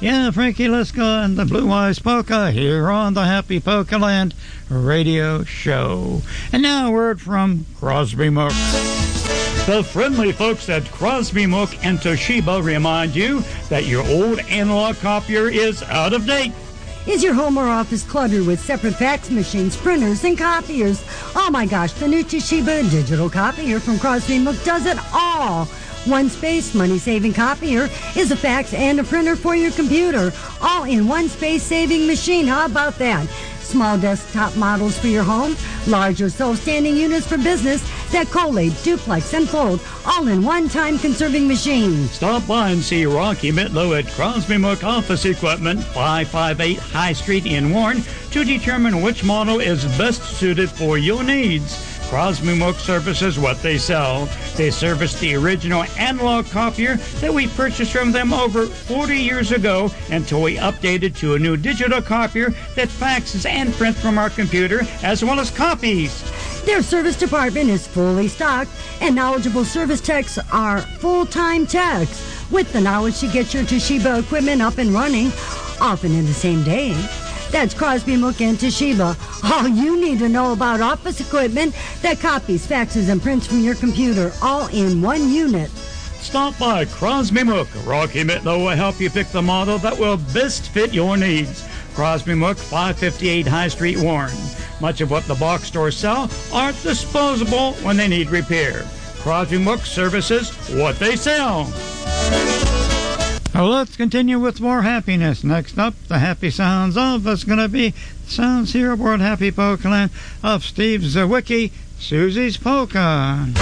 Yeah, Frankie Liska and the Blue Eyes Polka here on the Happy Polka Land radio show. And now a word from Crosby Mook. The friendly folks at Crosby Mook and Toshiba remind you that your old analog copier is out of date. Is your home or office cluttered with separate fax machines, printers, and copiers? Oh my gosh, the new Toshiba digital copier from Crosby Mook does it all. One space, money-saving copier is a fax and a printer for your computer, all in one space-saving machine. How about that? Small desktop models for your home, larger self-standing units for business that collate, duplex, and fold, all in one time-conserving machine. Stop by and see Rocky Mitlow at Crosby Mook Office Equipment, 558 High Street in Warren, to determine which model is best suited for your needs. Crosby Mook services what they sell. They service the original analog copier that we purchased from them over 40 years ago until we updated to a new digital copier that faxes and prints from our computer as well as copies. Their service department is fully stocked, and knowledgeable service techs are full-time techs with the knowledge to get your Toshiba equipment up and running, often in the same day. That's Crosby Mook and Toshiba. All you need to know about office equipment that copies, faxes, and prints from your computer, all in one unit. Stop by Crosby Mook. Rocky Mitlow will help you pick the model that will best fit your needs. Crosby Mook, 558 High Street, Warren. Much of what the box stores sell are disposable when they need repair. Crosby Mook services what they sell. Now let's continue with more happiness. Next up, the happy sounds of it's going to be sounds here aboard Happy Polka Land of Steve Zawicki, Susie's Polka.